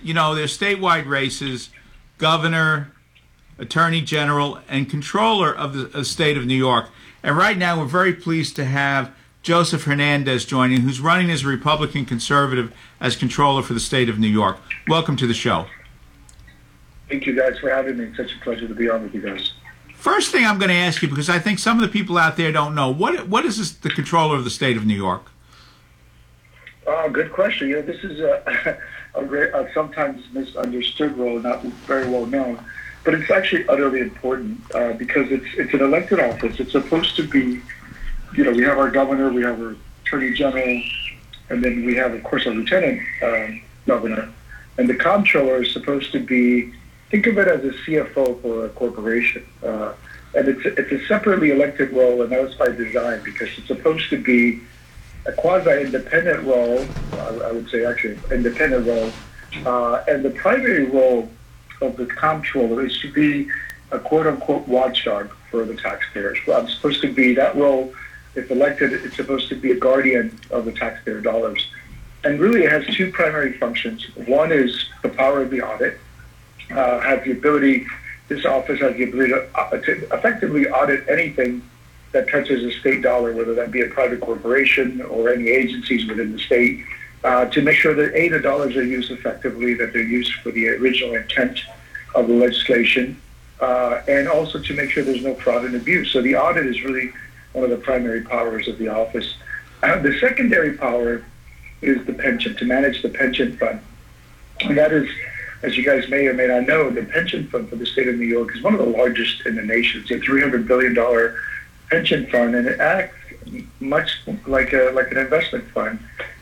there's statewide races, governor, attorney general, and controller of the state of New York. And right now, we're very pleased to have Joseph Hernandez joining, who's running as a Republican conservative as controller for the state of New York. Welcome to the show. Thank you guys for having me. It's such a pleasure to be on with you guys. First thing I'm going to ask you, because I think some of the people out there don't know, what is the controller of the state of New York? Good question. This is a great, sometimes misunderstood role, not very well known, but it's actually utterly important because it's an elected office. It's supposed to be, we have our governor, we have our attorney general, and then we have, of course, our lieutenant governor. And the comptroller is supposed to be, think of it as a CFO for a corporation. And it's a separately elected role, and that was by design because it's supposed to be a quasi-independent role, I would say actually independent role, and the primary role of the comptroller is to be a quote-unquote watchdog for the taxpayers. Well, I'm supposed to be that role. If elected, it's supposed to be a guardian of the taxpayer dollars. And really it has two primary functions. One is the power of the audit, this office has the ability to effectively audit anything that touches a state dollar, whether that be a private corporation or any agencies within the state, to make sure that the dollars are used effectively, that they're used for the original intent of the legislation, and also to make sure there's no fraud and abuse. So the audit is really one of the primary powers of the office. The secondary power is the pension, to manage the pension fund. And that is, as you guys may or may not know, the pension fund for the state of New York is one of the largest in the nation. It's a $300 billion pension fund, and it acts much like an investment fund.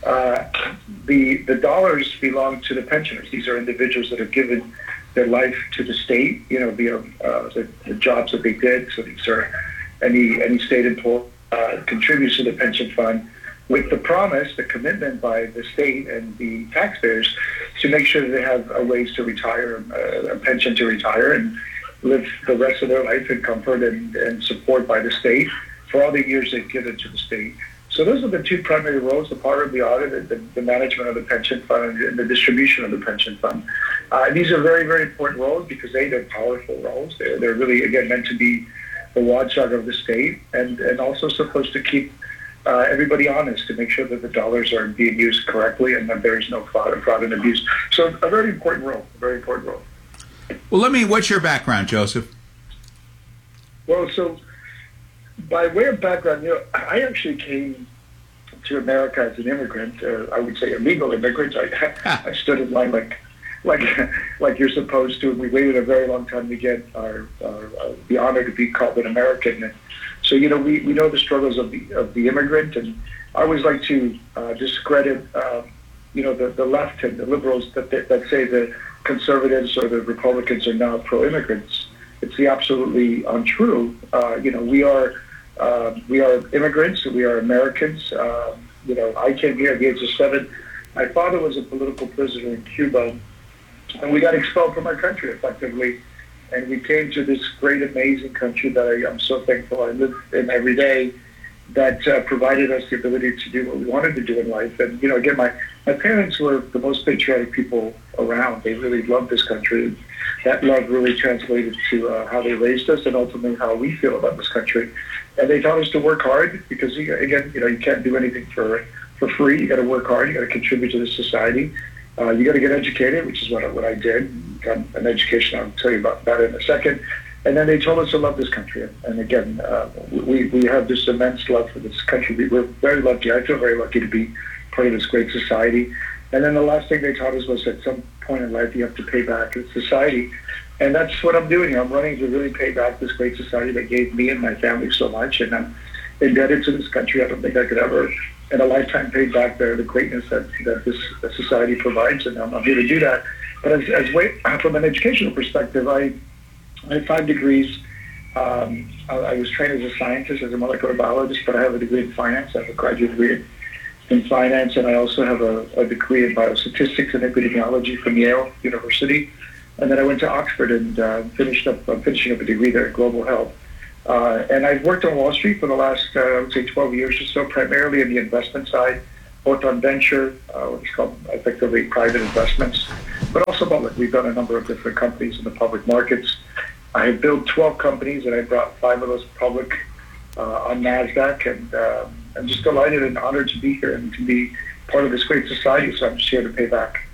The dollars belong to the pensioners. These are individuals that have given their life to the state, via the jobs that they did. So these are any state employee contributes to the pension fund with the promise, the commitment by the state and the taxpayers to make sure that they have ways to retire, a pension to retire and live the rest of their life in comfort and support by the state for all the years they've given to the state. So those are the two primary roles, the power of the audit, the management of the pension fund, and the distribution of the pension fund. These are very, very important roles because they're powerful roles. They're really, again, meant to be the watchdog of the state and also supposed to keep everybody honest, to make sure that the dollars are being used correctly and that there is no fraud and abuse. So a very important role, Well, what's your background, Joseph? Well, so by way of background, I actually came to America as an immigrant. I would say a legal immigrant. I stood in line like you're supposed to. We waited a very long time to get the honor to be called an American. And so we know the struggles of the immigrant, and I always like to discredit the left and the liberals that say the conservatives or the Republicans are now pro-immigrants. It's the absolutely untrue. We are immigrants. We are Americans. I came here at the age of 7. My father was a political prisoner in Cuba, and we got expelled from our country effectively. And we came to this great, amazing country that I'm so thankful I live in every day, that provided us the ability to do what we wanted to do in life. And, again, my parents were the most patriotic people around. They really loved this country. That love really translated to how they raised us and ultimately how we feel about this country. And they taught us to work hard because, again, you can't do anything for free. You got to work hard. You got to contribute to the society. You got to get educated, which is what I did. Got an education. I'll tell you about that in a second. And then they told us to love this country. And again, we have this immense love for this country. We're very lucky. I feel very lucky to be part of this great society. And then the last thing they taught us was at some point in life you have to pay back to society. And that's what I'm doing. I'm running to really pay back this great society that gave me and my family so much. And I'm indebted to this country. I don't think I could ever in a lifetime pay back the greatness that this society provides. And I'm here to do that. But from an educational perspective, I had 5 degrees. I was trained as a scientist, as a molecular biologist, but I have a degree in finance. I have a graduate degree in finance, and I also have a degree in biostatistics and epidemiology from Yale University. And then I went to Oxford and I'm finishing up a degree there in global health. And I've worked on Wall Street for the last, I would say, 12 years or so, primarily in the investment side, both on venture, which is called effectively private investments, but also also public. We've done a number of different companies in the public markets. I have built 12 companies, and I brought 5 of those public on NASDAQ, and I'm just delighted and honored to be here and to be part of this great society, so I'm just here to pay back.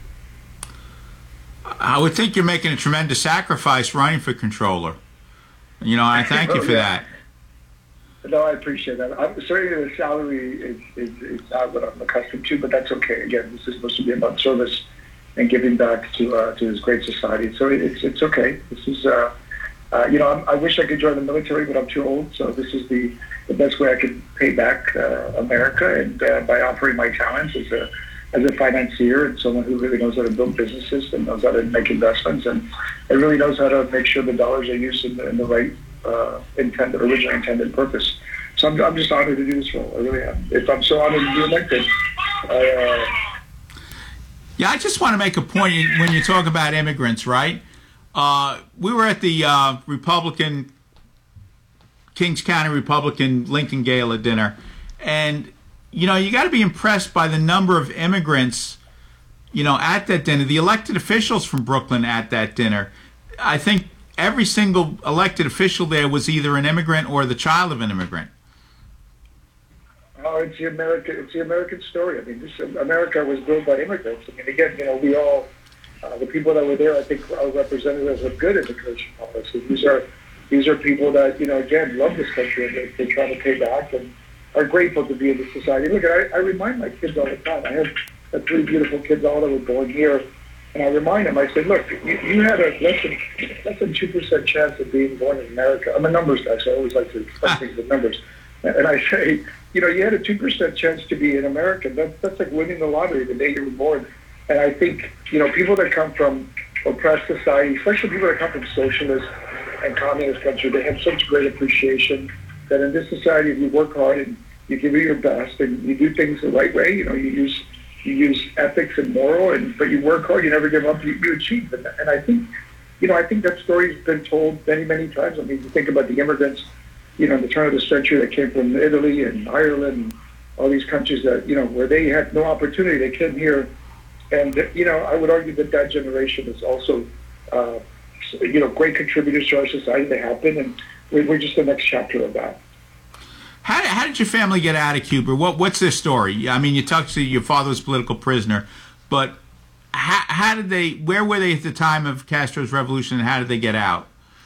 I would think you're making a tremendous sacrifice running for controller. You know, I thank you for that. No, I appreciate that. Certainly the salary is not what I'm accustomed to, but that's okay. Again, this is supposed to be about service and giving back to this great society. So it's okay. This is, you know, I wish I could join the military, but I'm too old. So this is the best way I could pay back America, and by offering my talents as a financier and someone who really knows how to build businesses and knows how to make investments and really knows how to make sure the dollars are used in the right originally intended purpose. So I'm just honored to do this role. I really am. If I'm so honored to be elected, yeah, I just want to make a point when you talk about immigrants, right? We were at the Republican, Kings County Republican Lincoln Gala dinner, and you know, you got to be impressed by the number of immigrants, you know, at that dinner. The elected officials from Brooklyn at that dinner. I think every single elected official there was either an immigrant or the child of an immigrant. Oh, it's the American story. I mean, America was built by immigrants. I mean, again, you know, we all, the people that were there, I think, are representatives of good immigration policy. These are people that, you know, again, love this country and they try to pay back and are grateful to be in this society. Look, I remind my kids all the time. I have 3 beautiful kids, all that were born here, and I remind them. I said, look, you had a less than 2% chance of being born in America. I'm a numbers guy, so I always like to express things with numbers. And I say, you know, you had a 2% chance to be an American. That's like winning the lottery the day you were born. And I think, you know, people that come from oppressed society, especially people that come from socialist and communist countries, they have such great appreciation that in this society, if you work hard and you give it your best and you do things the right way, you know, you use ethics and moral, but you work hard, you never give up, you achieve. And I think, you know, I think that story's been told many, many times. I mean, you think about the immigrants, you know, in the turn of the century that came from Italy and Ireland and all these countries that, you know, where they had no opportunity, they came here. And, you know, I would argue that generation is also, you know, great contributors to our society. They have been, and we're just the next chapter of that. How did your family get out of Cuba? What's their story? I mean, you talked to your father was a political prisoner, but how did they? Where were they at the time of Castro's revolution, and how did they get out?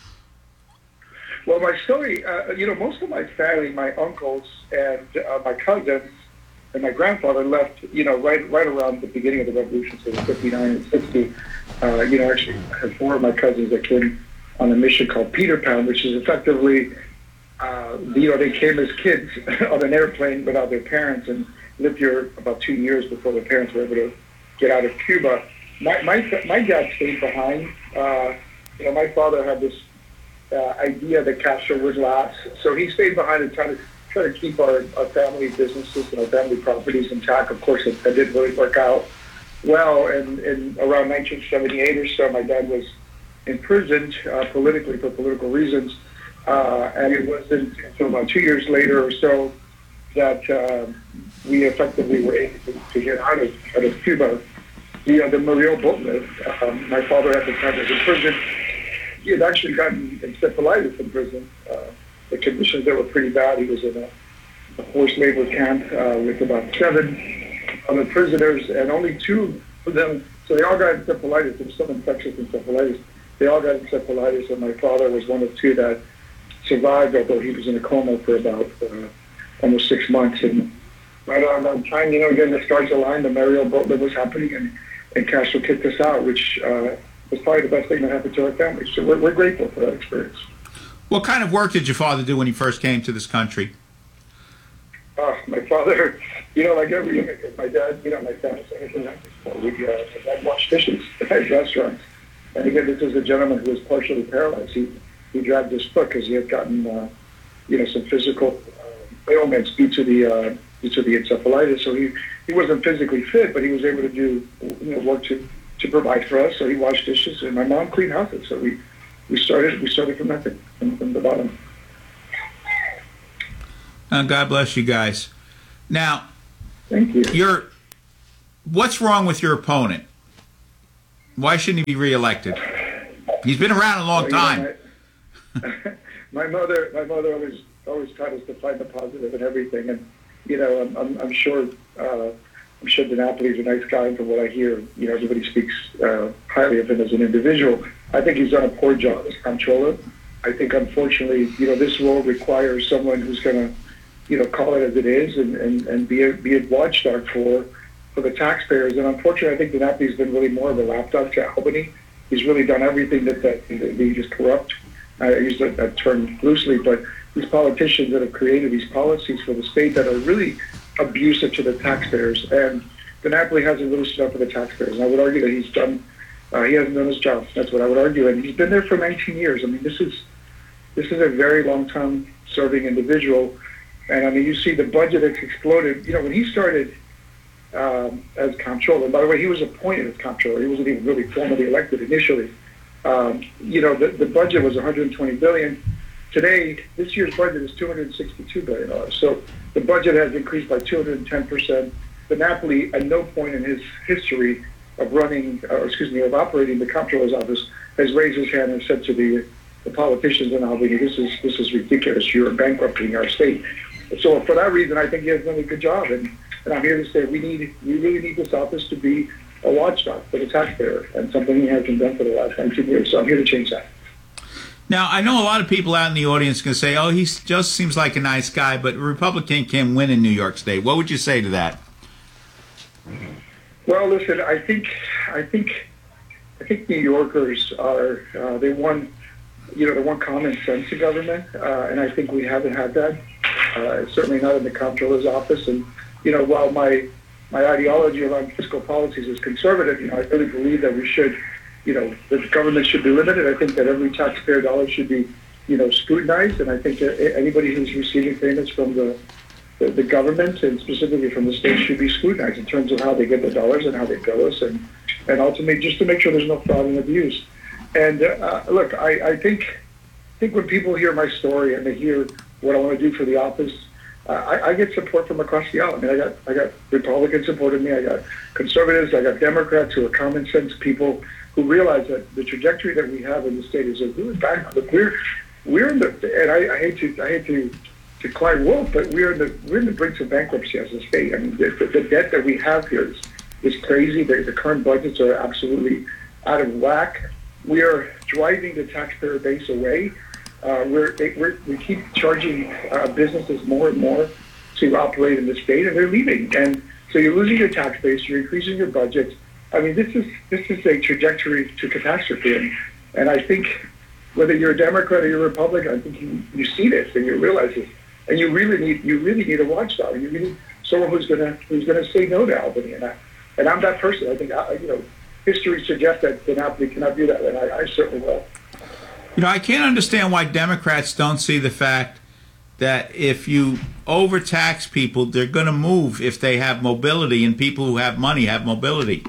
Well, my story, you know, most of my family, my uncles and my cousins and my grandfather left, you know, right around the beginning of the revolution, so 59 and 60. You know, actually, I had 4 of my cousins that came on a mission called Peter Pan, which is effectively, you know, they came as kids on an airplane without their parents and lived here about 2 years before their parents were able to get out of Cuba. My dad stayed behind. You know, my father had this idea that Castro would last, so he stayed behind and tried to keep our family businesses and our family properties intact. Of course, that didn't really work out well, and in around 1978 or so, my dad was imprisoned politically for political reasons. And it wasn't until about 2 years later or so that we effectively were able to get out of Cuba. The Muriel Botlev, my father at the time was in prison. He had actually gotten encephalitis in prison. The conditions there were pretty bad. He was in a forced labor camp with about 7 other prisoners, and only 2 of them, so they all got encephalitis. There was some infectious encephalitis. They all got encephalitis, and my father was one of 2 that survived, although he was in a coma for about almost 6 months. And right around that time, you know, again, the stars aligned, the Muriel Botlev was happening, and Castro kicked us out, which was probably the best thing that happened to our family. So we're grateful for that experience. What kind of work did your father do when he first came to this country? My father, you know, like every immigrant, my dad, you know, my family, my dad washed dishes at restaurants. And again, this is a gentleman who was partially paralyzed. He dragged his foot because he had gotten, you know, some physical ailments due to the encephalitis. So he wasn't physically fit, but he was able to do, you know, work to provide for us. So he washed dishes, and my mom cleaned houses. So we started from nothing, from the bottom. God bless you guys. Now, thank you. What's wrong with your opponent? Why shouldn't he be reelected? He's been around a long time. My mother always taught us to find the positive in everything, and I'm sure DiNapoli's a nice guy. And from what I hear, everybody speaks highly of him as an individual. I think he's done a poor job as comptroller. I think, unfortunately, this role requires someone who's going to, call it as it is and be a watchdog for the taxpayers. And unfortunately, I think DiNapoli's been really more of a lapdog to Albany. He's really done everything that he is corrupt. I use that term loosely, but these politicians that have created these policies for the state that are really abusive to the taxpayers. And DiNapoli hasn't really stood up for the taxpayers. And I would argue that he hasn't done his job. That's what I would argue. And he's been there for 19 years. I mean, this is a very long-time serving individual. And I mean, you see the budget that's exploded. When he started as comptroller, and by the way, he was appointed as comptroller. He wasn't even really formally elected initially. The budget was $120 billion. Today, this year's budget is $262 billion. So the budget has increased by 210%. DiNapoli, at no point in his history of operating the comptroller's office, has raised his hand and said to the politicians in Albany, this is ridiculous. You're bankrupting our state. So for that reason, I think he has done a good job. And I'm here to say we really need this office to be a watchdog for the taxpayer, and something he hasn't done for the last 19 years. So I'm here to change that. Now, I know a lot of people out in the audience can say, oh, he just seems like a nice guy, but a Republican can win in New York State. What would you say to that? Well, listen, I think New Yorkers are, they want common sense in government, and I think we haven't had that. Certainly not in the comptroller's office. And, while my ideology around fiscal policies is conservative, I really believe that we should, that the government should be limited. I think that every taxpayer dollar should be, scrutinized. And I think that anybody who's receiving payments from the government, and specifically from the state, should be scrutinized in terms of how they get the dollars and how they bill us, and ultimately just to make sure there's no fraud and abuse. And look, I think when people hear my story and they hear what I want to do for the office, I get support from across the aisle. I mean, I got Republicans supporting me. I got conservatives. I got Democrats who are common sense people who realize that the trajectory that we have in the state is a really bad. Look, we're in the, and I hate to cry wolf, but we're in the brink of bankruptcy as a state. I mean, the debt that we have here is crazy. The current budgets are absolutely out of whack. We are driving the taxpayer base away. We keep charging businesses more and more to operate in the state, and they're leaving. And so you're losing your tax base, you're increasing your budget. I mean, this is a trajectory to catastrophe. And I think whether you're a Democrat or you're a Republican, I think you see this and you realize this, and you really need a watchdog. You need someone who's gonna say no to Albany, and I'm that person. I think history suggests that DiNapoli cannot do that, and I certainly will. I can't understand why Democrats don't see the fact that if you overtax people, they're going to move if they have mobility, and people who have money have mobility.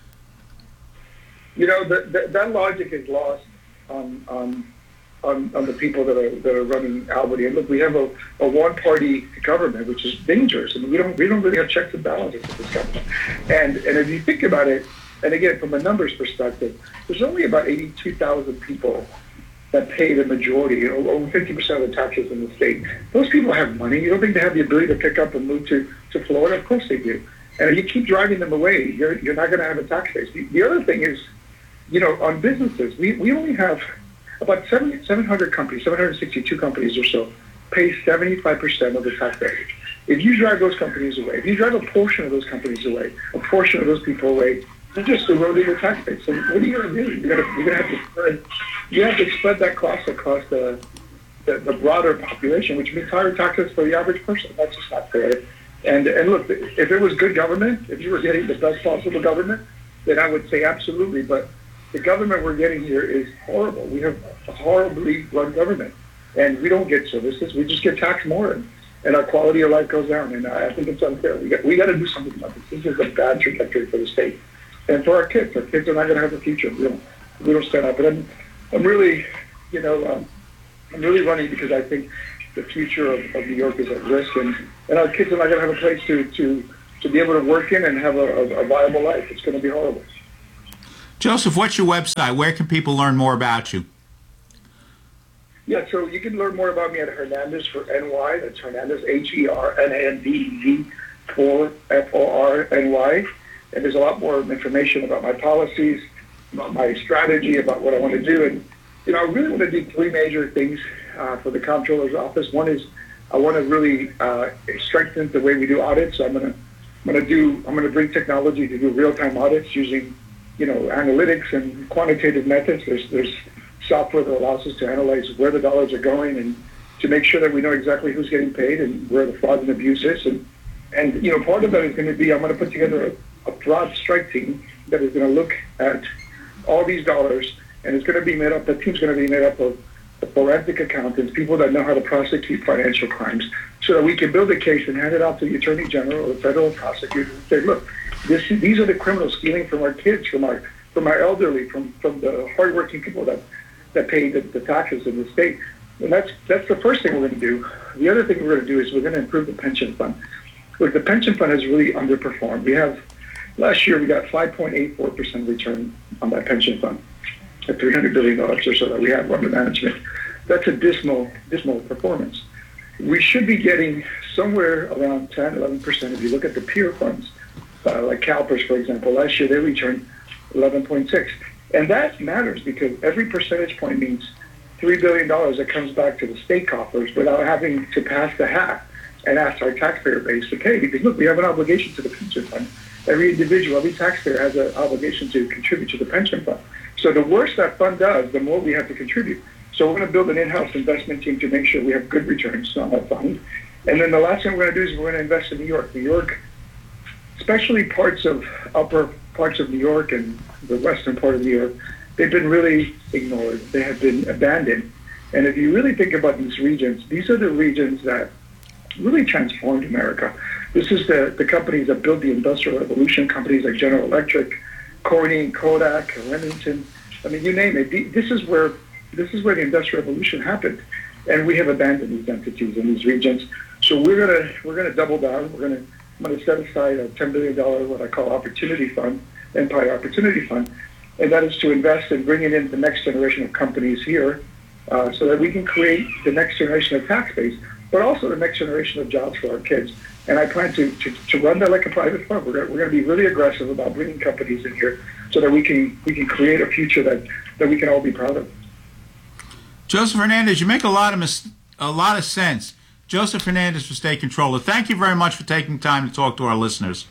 That logic is lost on the people that are running Albany. And look, we have a one-party government, which is dangerous. I mean, we don't really have checks and balances with this government. And if you think about it, and again, from a numbers perspective, there's only about 82,000 people that pay the majority, over 50% of the taxes in the state. Those people have money. You don't think they have the ability to pick up and move to Florida? Of course they do. And if you keep driving them away, you're not going to have a tax base. The other thing is, on businesses, we only have about 700 companies, 762 companies or so, pay 75% of the tax base. If you drive those companies away, if you drive a portion of those companies away, a portion of those people away, you're just eroding your tax base. So what are you going to do? You're going to have to spread that cost across the broader population, which means higher taxes for the average person. That's just not fair. And look, if it was good government, if you were getting the best possible government, then I would say absolutely. But the government we're getting here is horrible. We have a horribly run government, and we don't get services. We just get taxed more, and our quality of life goes down. And I think it's unfair. We got to do something about this. This is a bad trajectory for the state. And for our kids are not going to have a future. We don't stand up. And I'm really, I'm really running because I think the future of New York is at risk, and our kids are not going to have a place to be able to work in and have a viable life. It's going to be horrible. Joseph, what's your website? Where can people learn more about you? Yeah, so you can learn more about me at Hernandez for NY. That's Hernandez, Hernandez, for FORNY. And there's a lot more information about my policies, about my strategy, about what I want to do. And, I really want to do three major things for the comptroller's office. One is I want to really strengthen the way we do audits. So I'm going to bring technology to do real-time audits using, analytics and quantitative methods. There's software that allows us to analyze where the dollars are going and to make sure that we know exactly who's getting paid and where the fraud and abuse is. And part of that is going to be I'm going to put together a broad strike team that is going to look at all these dollars, and it's going to be made up. The team's going to be made up of forensic accountants, people that know how to prosecute financial crimes, so that we can build a case and hand it out to the Attorney General or the federal prosecutor and say, look, these are the criminals stealing from our kids, from our elderly, from the hardworking people that pay the taxes in the state. And that's the first thing we're going to do. The other thing we're going to do is we're going to improve the pension fund. Look, the pension fund has really underperformed. Last year we got 5.84% return on that pension fund at $300 billion or so that we have under management. That's a dismal performance. We should be getting somewhere around 10, 11% if you look at the peer funds, like CalPERS, for example. Last year they returned 11.6. And that matters because every percentage point means $3 billion that comes back to the state coffers without having to pass the hat and ask our taxpayer base to pay. Because, look, we have an obligation to the pension fund. Every individual, every taxpayer has an obligation to contribute to the pension fund. So the worse that fund does, the more we have to contribute. So we're going to build an in-house investment team to make sure we have good returns on that fund. And then the last thing we're going to do is we're going to invest in New York. New York, especially upper parts of New York and the western part of New York, they've been really ignored. They have been abandoned. And if you really think about these regions, these are the regions that really transformed America. This is the companies that built the Industrial Revolution, companies like General Electric, Corning, Kodak, Remington. I mean, you name it. This is where the Industrial Revolution happened, and we have abandoned these entities in these regions. So we're gonna double down. I'm gonna set aside a $10 billion what I call opportunity fund, Empire Opportunity Fund, and that is to invest in bringing in the next generation of companies here, so that we can create the next generation of tax base, but also the next generation of jobs for our kids. And I plan to run that like a private fund. We're going to be really aggressive about bringing companies in here so that we can create a future that we can all be proud of. Joseph Hernandez, you make a lot of sense. Joseph Hernandez for State Controller. Thank you very much for taking time to talk to our listeners.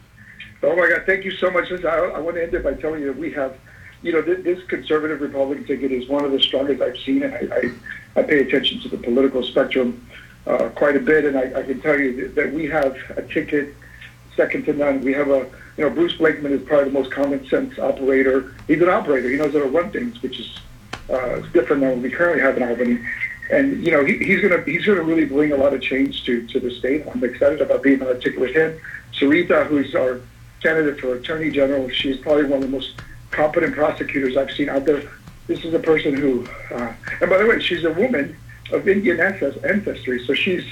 Oh my God, thank you so much. I want to end it by telling you that we have, this conservative Republican ticket is one of the strongest I've seen, and I pay attention to the political spectrum quite a bit, and I can tell you that we have a ticket second to none. We have Bruce Blakeman is probably the most common sense operator. He's an operator. He knows how to run things, which is different than what we currently have in Albany. And he's gonna really bring a lot of change to the state. I'm excited about being on a ticket with him. Sarita, who's our candidate for Attorney General, she's probably one of the most competent prosecutors I've seen out there. This is a person who, and by the way, she's a woman of Indian ancestry, so she's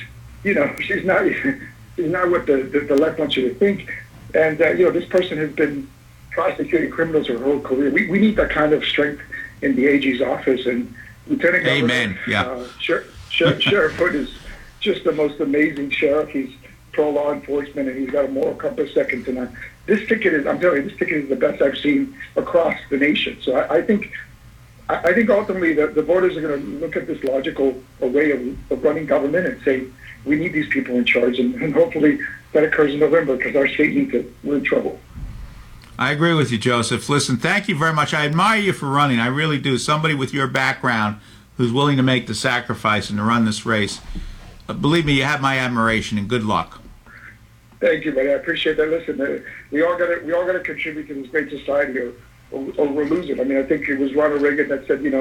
not what the left wants you to think. And this person has been prosecuting criminals her whole career. We need that kind of strength in the AG's office. And Lieutenant Governor, Amen. Yeah. Sheriff Hood is just the most amazing sheriff. He's pro-law enforcement, and he's got a moral compass second to none. This ticket is the best I've seen across the nation. So I think ultimately the voters are going to look at this logical way of running government and say, we need these people in charge, and hopefully that occurs in November because our state needs it. We're in trouble. I agree with you, Joseph. Listen, thank you very much. I admire you for running. I really do. Somebody with your background who's willing to make the sacrifice and to run this race. Believe me, you have my admiration, and good luck. Thank you, buddy. I appreciate that. Listen, we all got to contribute to this great society, or we'll lose it. I mean, I think it was Ronald Reagan that said,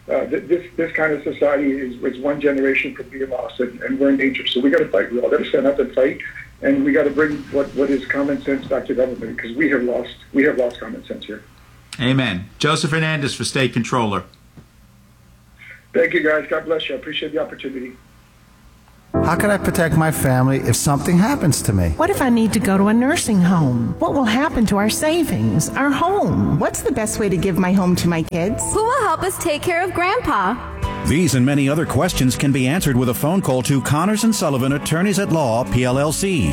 this kind of society is one generation from being lost, and we're in danger. So we got to fight. We all got to stand up and fight, and we got to bring what is common sense back to government, because we have lost common sense here. Amen. Joseph Hernandez for State Controller. Thank you, guys. God bless you. I appreciate the opportunity. How can I protect my family if something happens to me? What if I need to go to a nursing home? What will happen to our savings, our home? What's the best way to give my home to my kids? Who will help us take care of Grandpa? These and many other questions can be answered with a phone call to Connors & Sullivan, Attorneys at Law, PLLC,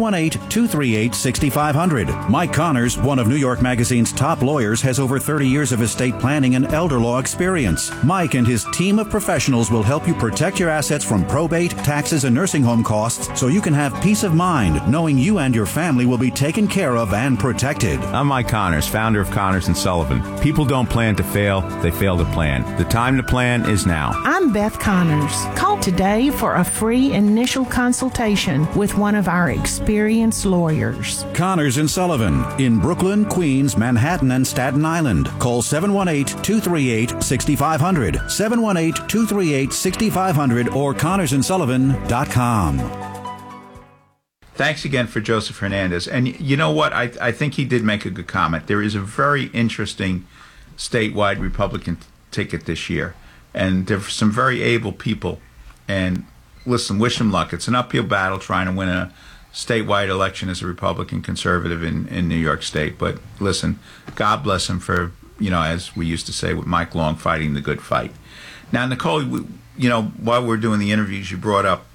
718-238-6500. Mike Connors, one of New York Magazine's top lawyers, has over 30 years of estate planning and elder law experience. Mike and his team of professionals will help you protect your assets from probate, taxes, and nursing home costs so you can have peace of mind knowing you and your family will be taken care of and protected. I'm Mike Connors, founder of Connors & Sullivan. People don't plan to fail, they fail to plan. The time to plan is now. I'm Beth Connors. Call today for a free initial consultation with one of our experienced lawyers. Connors & Sullivan in Brooklyn, Queens, Manhattan, and Staten Island. Call 718-238-6500, 718-238-6500, or ConnorsandSullivan.com. Thanks again for Joseph Hernandez. And you know what? I think he did make a good comment. There is a very interesting statewide Republican ticket this year. And there are some very able people. And listen, wish them luck. It's an uphill battle trying to win a statewide election as a Republican conservative in New York State. But listen, God bless him for, as we used to say with Mike Long, fighting the good fight. Now, Nicole, while we're doing the interviews, you brought up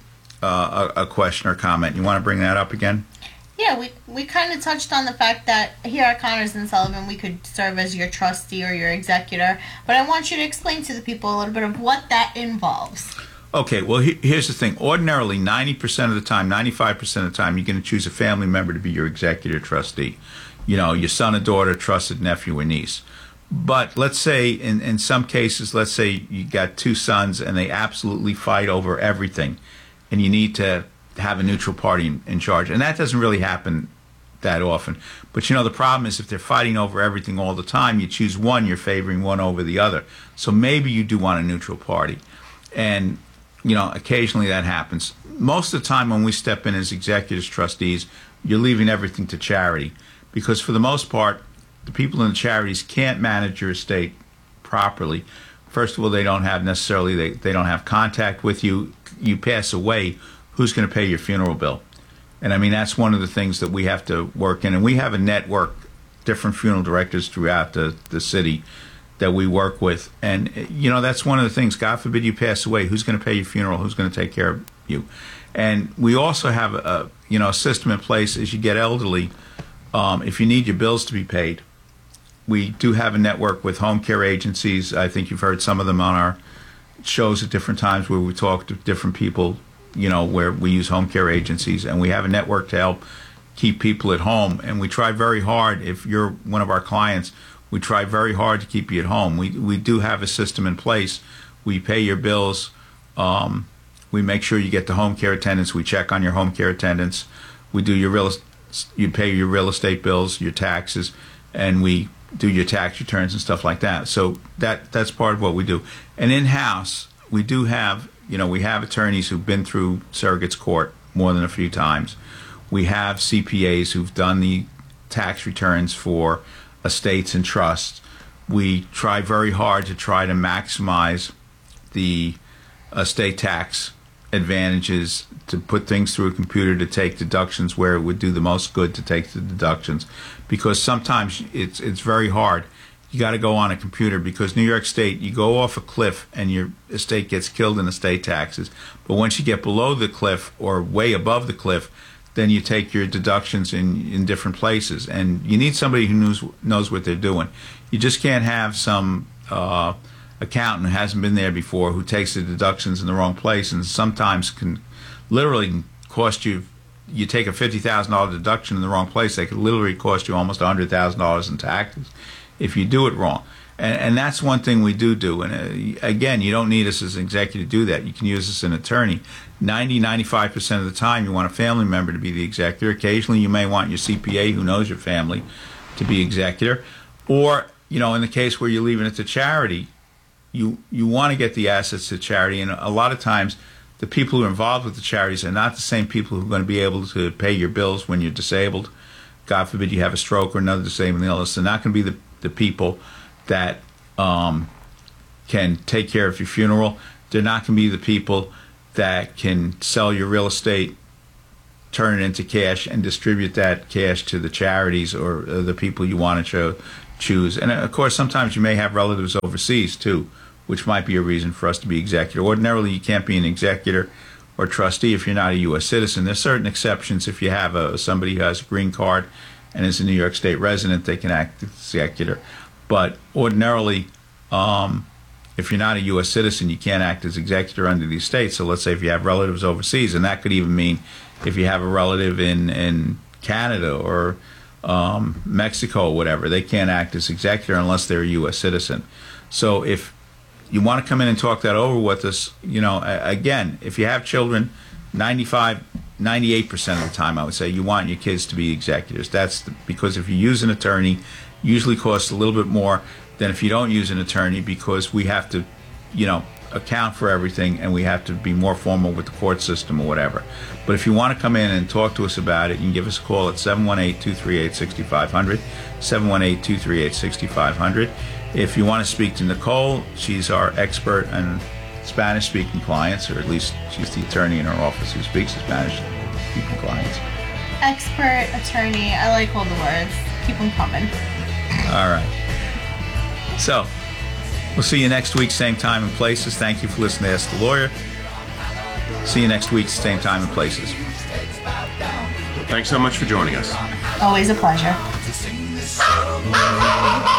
a question or comment. You want to bring that up again? Yeah, we kind of touched on the fact that here at Connors & Sullivan we could serve as your trustee or your executor, but I want you to explain to the people a little bit of what that involves. Okay, well, here's the thing. Ordinarily, 90% of the time, 95% of the time, you're going to choose a family member to be your executor trustee. Your son or daughter, trusted nephew or niece. But let's say, in some cases, let's say you got two sons and they absolutely fight over everything, and you need to have a neutral party in charge. And that doesn't really happen that often. But the problem is if they're fighting over everything all the time, you choose one, you're favoring one over the other. So maybe you do want a neutral party. And, occasionally that happens. Most of the time when we step in as executors, trustees, you're leaving everything to charity. Because for the most part, the people in the charities can't manage your estate properly. First of all, they don't have necessarily, they don't have contact with you. You pass away, who's going to pay your funeral bill? And I mean, that's one of the things that we have to work in. And we have a network, different funeral directors throughout the city that we work with. And, that's one of the things. God forbid you pass away. Who's going to pay your funeral? Who's going to take care of you? And we also have a system in place as you get elderly. If you need your bills to be paid, we do have a network with home care agencies. I think you've heard some of them on our shows at different times where we talk to different people, where we use home care agencies, and we have a network to help keep people at home. And we try very hard, if you're one of our clients, we try very hard to keep you at home. We do have a system in place. We pay your bills. We make sure you get the home care attendance. We check on your home care attendance. We do you pay your real estate bills, your taxes, and we do your tax returns and stuff like that. So that's part of what we do. And in-house, we do have, we have attorneys who've been through surrogates court more than a few times. We have CPAs who've done the tax returns for estates and trusts. We try very hard to try to maximize the estate tax advantages, to put things through a computer to take deductions where it would do the most good to take the deductions, because sometimes it's very hard. You got to go on a computer, because New York State, you go off a cliff and your estate gets killed in estate taxes. But once you get below the cliff or way above the cliff, then you take your deductions in different places. And you need somebody who knows what they're doing. You just can't have some accountant who hasn't been there before who takes the deductions in the wrong place, and sometimes can literally cost you take a $50,000 deduction in the wrong place, they could literally cost you almost $100,000 in taxes if you do it wrong. And that's one thing we do. And again, you don't need us as an executive to do that. You can use us as an attorney. 95% of the time you want a family member to be the executor. Occasionally you may want your CPA who knows your family to be executor. Or, in the case where you're leaving it to charity, you want to get the assets to charity. And a lot of times the people who are involved with the charities are not the same people who are going to be able to pay your bills when you're disabled. God forbid you have a stroke or another disabling illness. They're not going to be the people that can take care of your funeral. They're not going to be the people that can sell your real estate, turn it into cash, and distribute that cash to the charities or the people you want to choose. And of course, sometimes you may have relatives overseas too, which might be a reason for us to be executor. Ordinarily, you can't be an executor or trustee if you're not a U.S. citizen. There's certain exceptions. If you have somebody who has a green card and is a New York State resident, they can act as executor. But ordinarily, if you're not a U.S. citizen, you can't act as executor under these states. So let's say if you have relatives overseas, and that could even mean if you have a relative in Canada or Mexico or whatever, they can't act as executor unless they're a U.S. citizen. So if you want to come in and talk that over with us, again, if you have children, 98% of the time, I would say you want your kids to be executors. Because if you use an attorney, usually costs a little bit more than if you don't use an attorney, because we have to, account for everything, and we have to be more formal with the court system or whatever. But if you want to come in and talk to us about it, you can give us a call at 718-238-6500, 718-238-6500. If you want to speak to Nicole, she's our expert in Spanish-speaking clients, or at least she's the attorney in our office who speaks to Spanish-speaking clients. Expert, attorney, I like all the words. Keep them coming. All right. So, we'll see you next week, same time and places. Thank you for listening to Ask the Lawyer. See you next week, same time and places. Thanks so much for joining us. Always a pleasure.